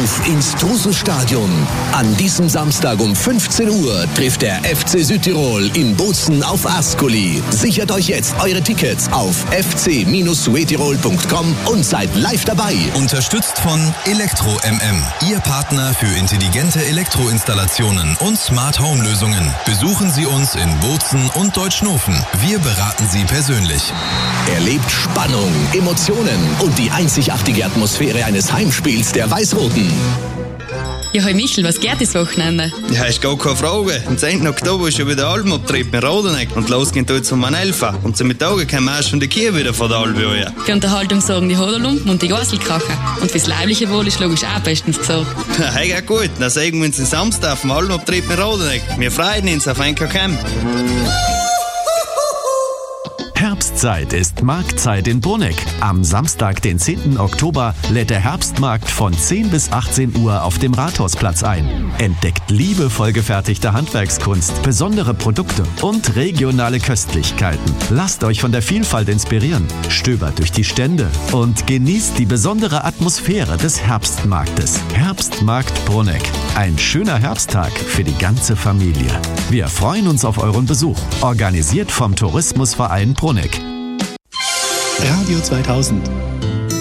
auf ins Drusenstadion. An diesem Samstag um 15 Uhr trifft der FC Südtirol in Bozen auf Ascoli. Sichert euch jetzt eure Tickets auf fc-suetirol.com und seid live dabei. Unterstützt von Elektro MM, Ihr Partner für intelligente Elektroinstallationen und Smart Home Lösungen. Besuchen Sie uns in Bozen und Deutschnofen. Wir beraten Sie persönlich. Erlebt Spannung, Emotionen und die einzigartige Atmosphäre eines Heimspiels der Weiß-Roten. Ja, hi Michel, was geht das Wochenende? Ja, ist gar keine Frage. Am 10. Oktober ist ja wieder Albenabtrieb in Rodeneck und los geht jetzt um 11 Uhr. Und zum Mittag kommen wir schon die Kier wieder von der Albe her. Für Unterhaltung sorgen die Hoderlumpen und die Gaselkracher. Und fürs leibliche Wohl ist logisch auch bestens gesorgt. Hey, ja gut, dann sehen wir uns am Samstag auf dem Albenabtrieb in Rodeneck. Wir freuen uns auf ein Camp. Herbstzeit ist Marktzeit in Bruneck. Am Samstag, den 10. Oktober, lädt der Herbstmarkt von 10 bis 18 Uhr auf dem Rathausplatz ein. Entdeckt liebevoll gefertigte Handwerkskunst, besondere Produkte und regionale Köstlichkeiten. Lasst euch von der Vielfalt inspirieren, stöbert durch die Stände und genießt die besondere Atmosphäre des Herbstmarktes. Herbstmarkt Bruneck. Ein schöner Herbsttag für die ganze Familie. Wir freuen uns auf euren Besuch. Organisiert vom Tourismusverein Bruneck. Radio 2000